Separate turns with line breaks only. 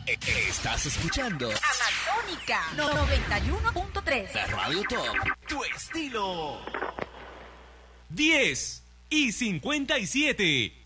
Estás escuchando
Amazónica 91.3
de Radio Top. Tu estilo.
10:57.